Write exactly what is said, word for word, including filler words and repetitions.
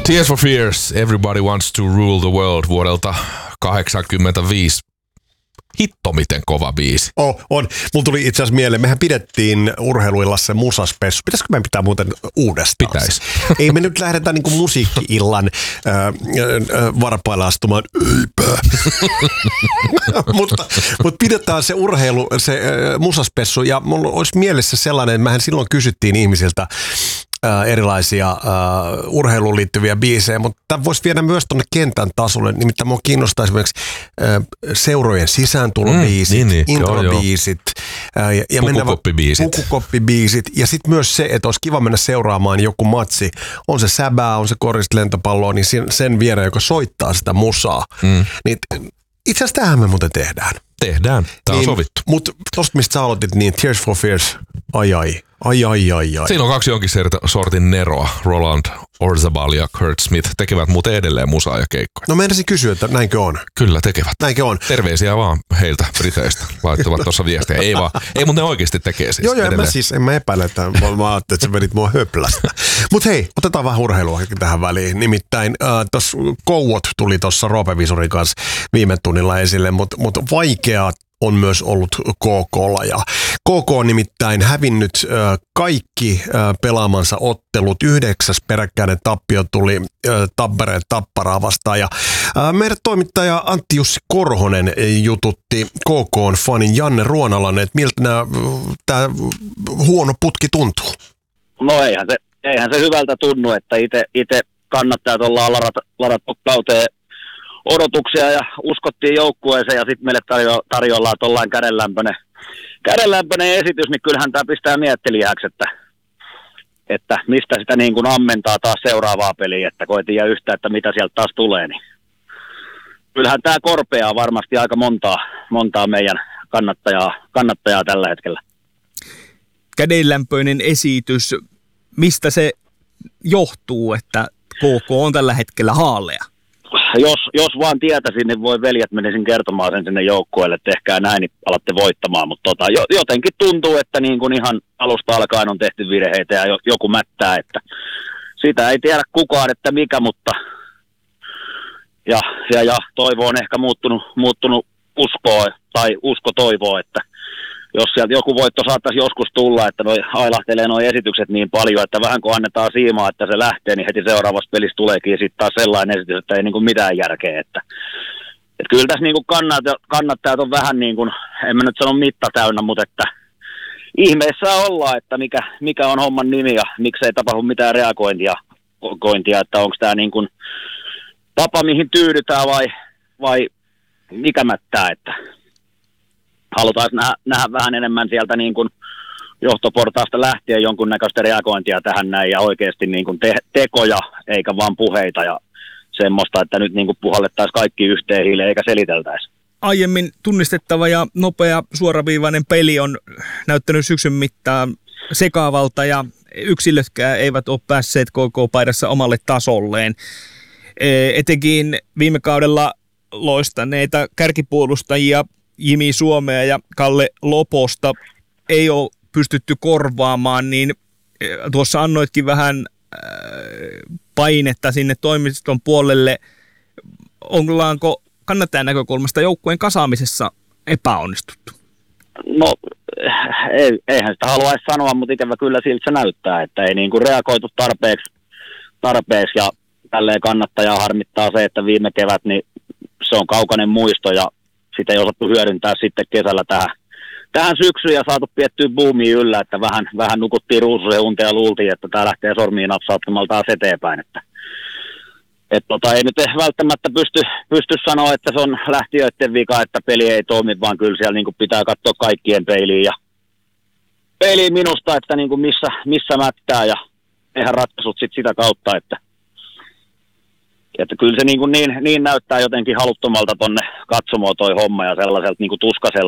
Tears for Fears, Everybody Wants to Rule the World vuodelta kahdeksankymmentäviisi. Hitto, miten kova biisi. Oh, on. Mulla tuli itse asiassa mieleen, mehän pidettiin urheiluillassa musaspessu. Pitäisikö meidän pitää muuten uudestaan? Pitäisi. Ei me nyt lähdetä niinku musiikki-illan äh, äh, varpailla astumaan. Eipä. mutta, mutta pidetään se urheilu, se äh, musaspessu. Ja mulla olisi mielessä sellainen, että mehän silloin kysyttiin ihmisiltä Äh, erilaisia äh, urheiluun liittyviä biisejä, mutta tämä voisi viedä myös tuonne kentän tasolle. Nimittäin minua kiinnostaa esimerkiksi äh, seurojen sisääntulobiisit, mm, niin, niin. introbiisit. Äh, ja, ja pukukoppibiisit. Pukukoppibiisit. Ja sitten myös se, että olisi kiva mennä seuraamaan joku matsi. On se säbää, on se korista lentopalloa, niin sen, sen viereen, joka soittaa sitä musaa. Mm. Niin, itse asiassa tämähän me muuten tehdään. Tehdään. Tämä niin, on sovittu. Mutta tosta, mistä sä aloitit, niin Tears for Fears, ai ai. Ai, ai, ai, ai. Siinä on kaksi jonkin sortin neroa. Roland Orzabal ja Kurt Smith tekevät muuten edelleen musaa ja keikkoja. No meinasin kysyä, että näinkö on? Kyllä tekevät. Näinkö on? Terveisiä vaan heiltä Briteistä. Laittavat tuossa viestejä. Ei vaan. Ei, mutta ne oikeasti tekee siis. Joo, joo, en mä siis, en mä epäile, että mä, mä ajattelin, että sä vedit mua höplästä. Mutta hei, otetaan vähän urheilua tähän väliin. Nimittäin äh, tuossa Kouot tuli tuossa Roope Visurin kanssa viime tunnilla esille, mutta mut vaikeaa on myös ollut K K:lla. Ja K K on nimittäin hävinnyt äh, kaikki äh, pelaamansa ottelut. Yhdeksäs peräkkäinen tappio tuli äh, Tampereen Tapparaa vastaan. Ja äh, meidän toimittaja Antti Jussi Korhonen jututti K K:n fanin Janne Ruonalan, että miltä tämä huono putki tuntuu. No eihän se, eihän se hyvältä tunnu, että itse kannattajat ollaan ladattu ladattu kauteen odotuksia ja uskottiin joukkueeseen ja sitten meille tarjo, tarjoillaan tuollainen kädenlämpöinen, kädenlämpöinen esitys, niin kyllähän tämä pistää miettelijäksi, että, että mistä sitä niin kuin ammentaa taas seuraavaa peliä, että kun ei tiedä yhtään, että mitä sieltä taas tulee, niin kyllähän tämä korpeaa varmasti aika montaa, montaa meidän kannattajaa, kannattajaa tällä hetkellä. Kädenlämpöinen esitys, mistä se johtuu, että K K on tällä hetkellä haalea? Jos, jos vaan tietäisin, niin voi veljet menisin kertomaan sen sinne joukkueelle, että tehkää näin, niin alatte voittamaan. Mutta tota, jotenkin tuntuu, että niin kuin ihan alusta alkaen on tehty virheitä ja joku mättää, että sitä ei tiedä kukaan, että mikä, mutta ja, ja, ja toivo on ehkä muuttunut, muuttunut uskoa tai usko toivoa, että jos sieltä joku voitto saattaisi joskus tulla, että noi ailahtelee nuo esitykset niin paljon, että vähän kun annetaan siimaa, että se lähtee, niin heti seuraavassa pelissä tuleekin sitten taas sellainen esitys, että ei niin kuin mitään järkeä. Että, että kyllä tässä niin kuin kannattajat, kannattajat on vähän niin kuin, en mä nyt sano mitta täynnä, mutta että ihmeessä ollaan, että mikä, mikä on homman nimi ja miksei tapahdu mitään reagointia, kointia, että onko tämä niin kuin tapa, mihin tyydytään vai, vai mikä mättää, että halutaan nähdä, nähdä vähän enemmän sieltä niin kuin johtoportaasta lähtien jonkunnäköistä reagointia tähän näin ja oikeasti niin kuin te- tekoja eikä vaan puheita ja semmoista, että nyt niin kuin puhallettaisiin kaikki yhteen hiileen eikä seliteltäisi. Aiemmin tunnistettava ja nopea suoraviivainen peli on näyttänyt syksyn mittaan sekaavalta ja yksilötkään eivät ole päässeet K K-paidassa omalle tasolleen. Etenkin viime kaudella loistaneita kärkipuolustajia Jimi Suomea ja Kalle Loposta ei ole pystytty korvaamaan, niin tuossa annoitkin vähän painetta sinne toimiston puolelle. Ollaanko kannattajan näkökulmasta joukkueen kasaamisessa epäonnistuttu? No ei, eihän sitä haluaisi sanoa, mutta ikävä kyllä siltä se näyttää, että ei niin kuin reagoitu tarpeeksi, tarpeeksi ja tälleen kannattajaa harmittaa se, että viime kevät niin se on kaukainen muisto ja sitä ei osattu hyödyntää sitten kesällä tähän, tähän syksyyn ja saatu piettyä boomiin yllä, että vähän, vähän nukuttiin ruususen unta ja luultiin, että tämä lähtee sormiin napsauttamalla taas eteenpäin. Että, et tota, ei nyt välttämättä pysty, pysty sanoa, että se on lähtiöiden vika, että peli ei toimi, vaan kyllä siellä niin kuin pitää katsoa kaikkien peiliin. Ja peiliin minusta, että niin kuin missä, missä mättää ja eihän ratkaisut sit sitä kautta, että Että kyllä se niin, kuin niin, niin näyttää jotenkin haluttomalta tonne katsomoon toi homma ja sellaiselta niin kuin tuskaiselta.